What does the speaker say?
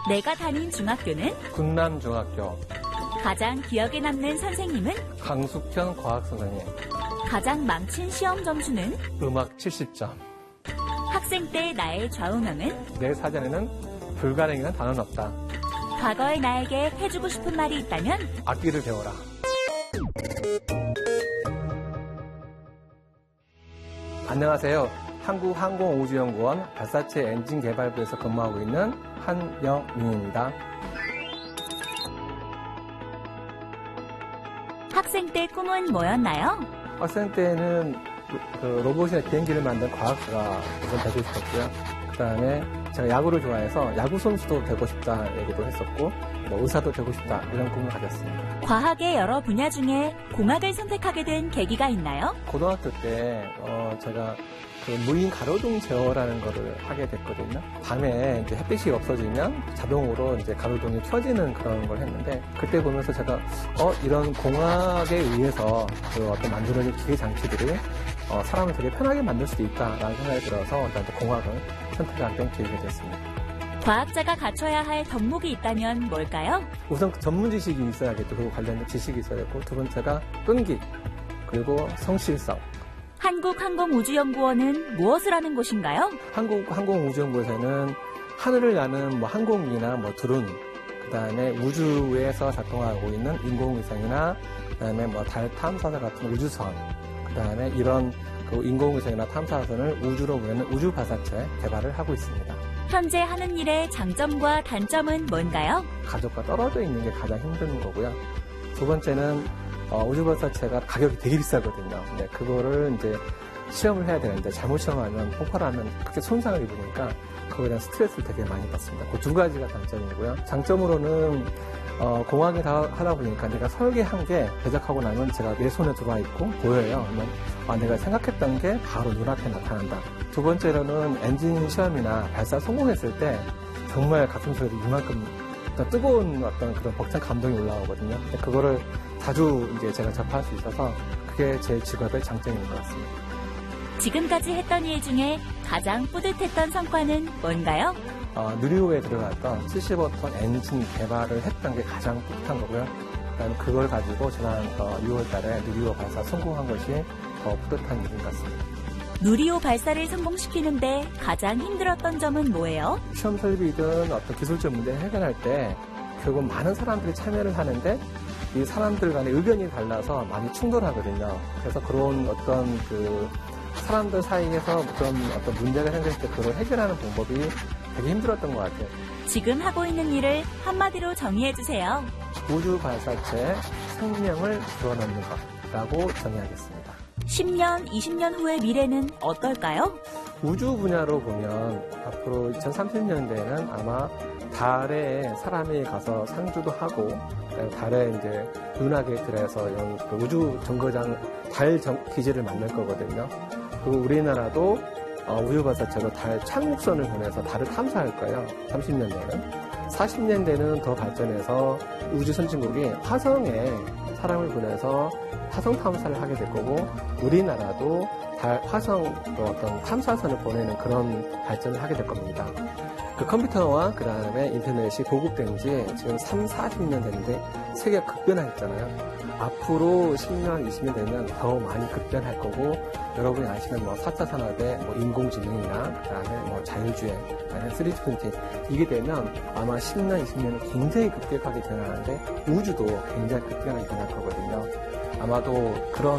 내가 다닌 중학교는 군남중학교. 가장 기억에 남는 선생님은 강숙현 과학선생님. 가장 망친 시험 점수는 음악 70점. 학생 때 나의 좌우명은 내 사전에는 불가능이란 단어는 없다. 과거의 나에게 해주고 싶은 말이 있다면 악기를 배워라. 안녕하세요. 한국항공우주연구원 발사체 엔진 개발부에서 근무하고 있는 한영민입니다. 학생 때 꿈은 뭐였나요? 학생 때는 로봇이나 비행기를 만든 과학자가 우선 되고 싶었고요. 그 다음에 제가 야구를 좋아해서 야구 선수도 되고 싶다 얘기도 했었고, 의사도 되고 싶다 이런 꿈을 가졌습니다. 과학의 여러 분야 중에 공학을 선택하게 된 계기가 있나요? 고등학교 때 제가 무인 가로등 제어라는 거를 하게 됐거든요. 밤에 이제 햇빛이 없어지면 자동으로 이제 가로등이 켜지는 그런 걸 했는데, 그때 보면서 제가 이런 공학에 의해서 어떤 만들어진 기계 장치들이 사람을 되게 편하게 만들 수도 있다라는 생각이 들어서 일단 공학을 선택하게 된 계기가 됐습니다. 과학자가 갖춰야 할 덕목이 있다면 뭘까요? 우선 전문 지식이 있어야겠고, 그리고 관련된 지식이 있어야겠고, 두 번째가 끈기, 그리고 성실성. 한국항공우주연구원은 무엇을 하는 곳인가요? 한국항공우주연구원에서는 하늘을 나는 항공기나 드론, 그 다음에 우주에서 작동하고 있는 인공위성이나, 그 다음에 달 탐사선 같은 우주선, 그 다음에 이런 인공위성이나 탐사선을 우주로 보내는 우주 발사체 개발을 하고 있습니다. 현재 하는 일의 장점과 단점은 뭔가요? 가족과 떨어져 있는 게 가장 힘든 거고요. 두 번째는 우주 발사체가 가격이 되게 비싸거든요. 근데 그거를 이제 시험을 해야 되는데 잘못 시험하면 폭발하면 크게 손상을 입으니까 그거에 대한 스트레스를 되게 많이 받습니다. 그 두 가지가 단점이고요. 장점으로는 공학을 하다 보니까 내가 설계한 게 제작하고 나면 제가 내 손에 들어와 있고 보여요. 그러면 내가 생각했던 게 바로 눈앞에 나타난다. 두 번째로는 엔진 시험이나 발사 성공했을 때 정말 가슴속에서 이만큼 뜨거운 어떤 그런 벅찬 감동이 올라오거든요. 그거를 자주 이제 제가 접할 수 있어서 그게 제 직업의 장점인 것 같습니다. 지금까지 했던 일 중에 가장 뿌듯했던 성과는 뭔가요? 누리호에 들어갔던 75톤 엔진 개발을 했던 게 가장 뿌듯한 거고요. 그걸 가지고 지난 6월 달에 누리호 발사 성공한 것이 더 뿌듯한 일인 것 같습니다. 누리호 발사를 성공시키는데 가장 힘들었던 점은 뭐예요? 시험 설비든 어떤 기술적 문제를 해결할 때 결국 많은 사람들이 참여를 하는데 이 사람들 간의 의견이 달라서 많이 충돌하거든요. 그래서 그런 어떤 사람들 사이에서 어떤 문제가 생겼을 때 그걸 해결하는 방법이 되게 힘들었던 것 같아요. 지금 하고 있는 일을 한마디로 정의해주세요. 우주 발사체 생명을 불어넣는 것이라고 정의하겠습니다. 10년, 20년 후의 미래는 어떨까요? 우주 분야로 보면 앞으로 2030년대에는 아마 달에 사람이 가서 상주도 하고, 달에 이제 은하계 들어서 이런 우주 정거장 달 기지를 만들 거거든요. 그리고 우리나라도 우주 발사체로 달 착륙선을 보내서 달을 탐사할 거예요. 30년대는. 40년대는 더 발전해서 우주 선진국이 화성에 사람을 보내서 화성 탐사를 하게 될 거고, 우리나라도 화성 어떤 탐사선을 보내는 그런 발전을 하게 될 겁니다. 컴퓨터와 그 다음에 인터넷이 보급된 지 지금 40년 됐는데 세계가 급변했잖아요. 앞으로 10년, 20년 되면 더 많이 급변할 거고, 여러분이 아시는 4차 산업의 인공지능이나 그 다음에 자율주행, 아니면 3D 프린팅, 이게 되면 아마 10년, 20년은 굉장히 급격하게 변하는데 우주도 굉장히 급격하게 변할 거거든요. 아마도 그런